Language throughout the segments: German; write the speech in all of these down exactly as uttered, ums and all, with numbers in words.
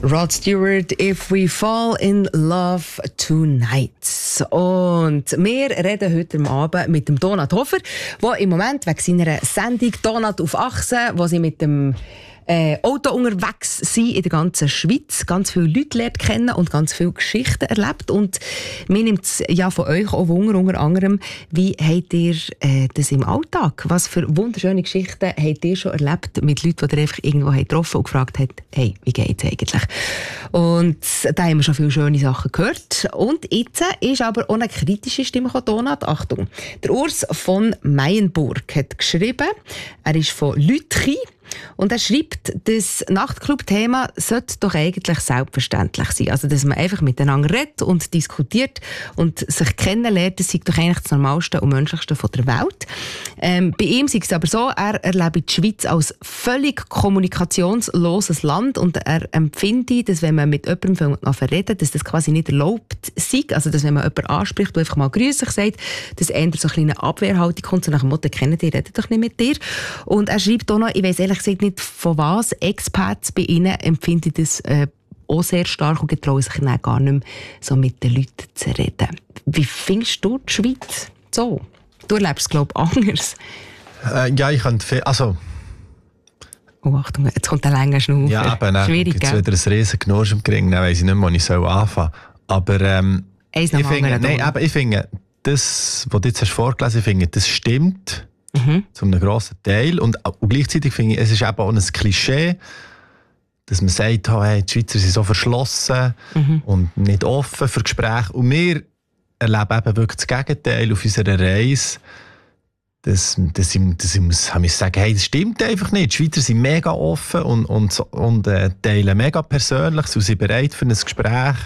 Rod Stewart, If We Fall in Love Tonight. Und wir reden heute Abend mit dem Donat Hofer, der im Moment wegen seiner Sendung «Donat auf Achse», wo sie mit dem Äh, Auto unterwegs sind in der ganzen Schweiz, ganz viele Leute lernt kennen und ganz viele Geschichten erlebt. Und mir nimmt es ja von euch auch Wunder, unter anderem, wie habt ihr äh, das im Alltag? Was für wunderschöne Geschichten habt ihr schon erlebt mit Leuten, die ihr einfach irgendwo getroffen und gefragt habt, hey, wie geht's eigentlich? Und da haben wir schon viele schöne Sachen gehört. Und jetzt ist aber auch eine kritische Stimme gekommen. Achtung, der Urs von Meyenburg hat geschrieben, er ist von Lütchi. Und er schreibt, das Nachtclub-Thema sollte doch eigentlich selbstverständlich sein. Also, dass man einfach miteinander redet und diskutiert und sich kennenlernt, das ist doch eigentlich das Normalste und Menschlichste von der Welt. Ähm, bei ihm ist es aber so, er erlebt die Schweiz als völlig kommunikationsloses Land und er empfindet, dass wenn man mit jemandem reden, dass das quasi nicht erlaubt sei. Also, dass wenn man jemanden anspricht, der einfach mal «Grüß» sagt, dass ändert so eine kleine Abwehrhaltung kommt, so nach dem Motto, kennen die, reden doch nicht mit dir. Und er schreibt auch noch, ich weiss ehrlich gesagt nicht, von was Experts bei ihnen empfinden das äh, auch sehr stark und getrauen sich dann gar nicht mehr, so mit den Leuten zu reden. Wie findest du die Schweiz so? Du erlebst es, glaube ich, anders. Äh, ja, ich könnte viel, also... Oh, Achtung, jetzt kommt ein langer Schnaufer. Ja, aber dann schwierig, gibt es wieder ein riesen Knursch im Gring, dann weiss ich nicht mehr, wo ich soll anfangen soll. Aber ähm, ich, finde, nein, aber ich finde, das, was du jetzt hast vorgelesen hast, ich finde, das stimmt. Mhm. Zu einem grossen Teil. Und, und gleichzeitig finde ich, es ist eben auch ein Klischee, dass man sagt, oh, hey, die Schweizer sind so verschlossen mhm. und nicht offen für Gespräche. Und wir erleben eben wirklich das Gegenteil auf unserer Reise. Dass, dass ich, dass ich muss, ich muss sagen, hey, das stimmt einfach nicht. Die Schweizer sind mega offen und, und, und äh, teilen mega persönlich, sie sind bereit für ein Gespräch.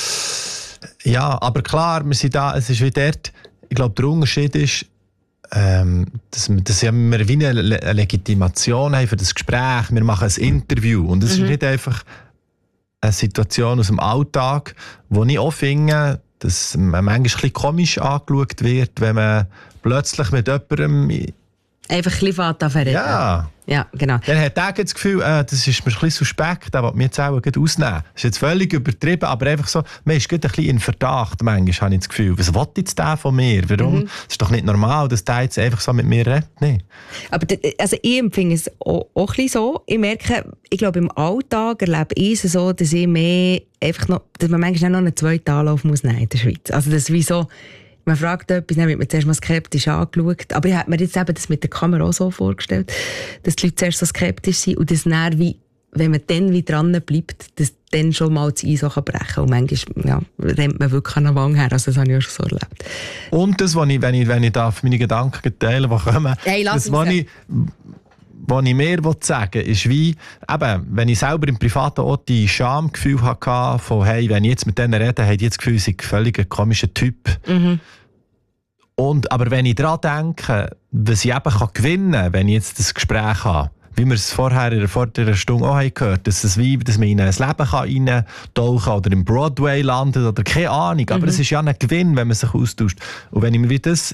Ja, aber klar, wir sind da, es ist wie dort, ich glaube, der Unterschied ist, Ähm, dass, dass wir wie eine, Le- eine Legitimation haben für das Gespräch. Wir machen ein Interview. Und es mhm. ist nicht einfach eine Situation aus dem Alltag, wo ich auch finde, dass man manchmal ein bisschen komisch angeschaut wird, wenn man plötzlich mit jemandem... Einfach ein bisschen Vater verreden. Ja. Ja, genau. Dann hat er das Gefühl, äh, das ist mir ein bisschen suspekt, da will mich jetzt auch ausnehmen. Das ist jetzt völlig übertrieben, aber einfach so, man ist ein bisschen in Verdacht, manchmal habe ich das Gefühl. Was will jetzt der von mir? Warum? Es mhm. ist doch nicht normal, dass der jetzt einfach so mit mir redet. Nee. Aber also ich empfinde es auch, auch ein bisschen so. Ich merke, ich glaube, im Alltag erlebe ich es so, dass ich mehr einfach noch, dass man manchmal noch einen zweiten Anlauf muss nehmen in der Schweiz. Also das ist wie so, man fragt etwas, dann wird man zuerst mal skeptisch angeschaut. Aber ich habe mir jetzt eben das mit der Kamera auch so vorgestellt, dass die Leute zuerst so skeptisch sind und das dann, wie, wenn man dann wie dran bleibt, dass dann schon mal das Eis auch brechen kann. Und manchmal ja, rennt man wirklich an der Wange her. Also das habe ich auch schon so erlebt. Und das, was ich, wenn ich, wenn ich darf, meine Gedanken teilen, die kommen, hey, das, was ich, was ich mehr sagen will, ist wie, eben, wenn ich selber im Privaten auch die Schamgefühl hatte, von, hey, wenn ich jetzt mit denen rede, habe ich jetzt das Gefühl, ich sei völlig ein komischer Typ. Mhm. Und, aber wenn ich daran denke, was ich eben kann gewinnen kann, wenn ich jetzt das Gespräch habe, wie wir es vorher in der vorderen Stunde auch gehört haben, dass, es wie, dass man in ein Leben reintauchen kann oder im Broadway landet oder keine Ahnung. Aber mhm. es ist ja ein Gewinn, wenn man sich austauscht. Und wenn ich mir das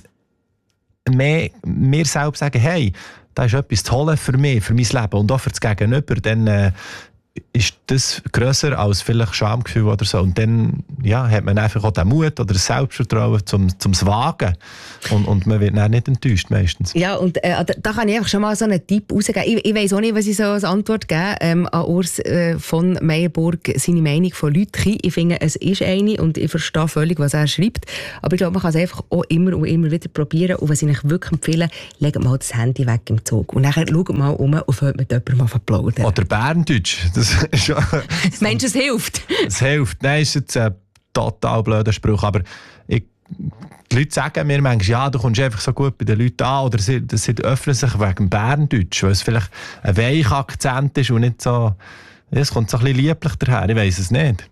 mehr, mir selbst sage, hey, das ist etwas Tolles für mich, für mein Leben und auch für das Gegenüber, dann äh, ist das grösser als vielleicht Schamgefühl oder so. Und dann ja, hat man einfach auch den Mut oder das Selbstvertrauen zum, zum Wagen. Und, und man wird dann nicht enttäuscht meistens. Ja, und äh, da kann ich einfach schon mal so einen Tipp rausgeben. Ich, ich weiss auch nicht, was ich so als Antwort gebe ähm, an Urs äh, von Meyenburg, seine Meinung von Lütchi. Ich finde, es ist eine und ich verstehe völlig, was er schreibt. Aber ich glaube, man kann es einfach auch immer und immer wieder probieren. Und was ich euch wirklich empfehle, legt mal das Handy weg im Zug. Und dann schaut mal um und hört mit jemandem mal plaudern. Oder Berndeutsch. Das ist schon, meinst du, es hilft? Es hilft. Nein, ist jetzt ein total blöder Spruch. Aber ich, die Leute sagen mir manchmal, ja, du kommst einfach so gut bei den Leuten an. Oder sie, sie öffnen sich wegen Berndeutsch, weil es vielleicht ein weicher Akzent ist und nicht so... Es kommt so ein bisschen lieblich daher. Ich weiss es nicht.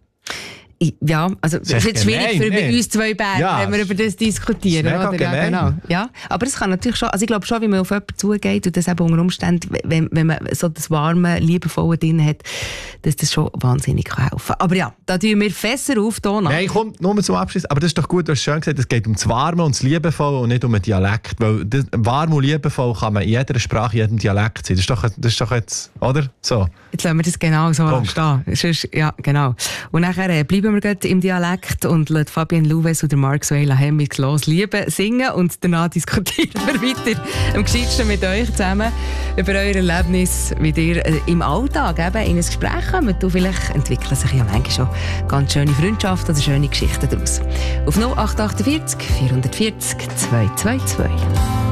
Ja, also es ist jetzt schwierig für nee. uns zwei Berge, ja, wenn wir über das diskutieren. Oder? Ja, genau. Ja, aber es kann natürlich schon, also ich glaube schon, wie man auf jemanden zugeht und das eben unter Umständen, wenn, wenn man so das warme, liebevolle drin hat, dass das schon wahnsinnig helfen kann. Aber ja, da tun wir Fässer auf, Donat. Nein, komm, nur zum Abschluss. Aber das ist doch gut, du hast schön gesagt, es geht um das Warme und das Liebevolle und nicht um den Dialekt. Weil das, warm und liebevoll kann man in jeder Sprache, in jedem Dialekt sein. Das ist doch, das ist doch jetzt, oder? So. Jetzt lassen wir das genau so stehen. Sonst, ja, genau. Und nachher äh, bleiben wir gerade im Dialekt und lassen Fabienne Louwes und Marc Suela Hemmings «Los lieben» singen und danach diskutieren wir weiter am gescheitsten mit euch zusammen über euer Erlebnis, wie ihr äh, im Alltag eben in ein Gespräch kommt. Und vielleicht entwickeln sich ja manchmal schon ganz schöne Freundschaften oder schöne Geschichten daraus. Auf null acht acht vier vier vier null zwei zwei zwei.